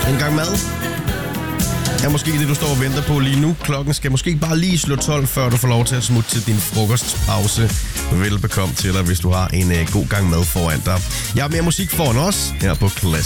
En gang mad er måske det, du står og venter på lige nu. Klokken skal måske bare lige slå 12, før du får lov til at smutte til din frokostpause. Velbekomme til dig, hvis du har en god gang mad foran dig. Jeg har mere musik foran os her på Classic.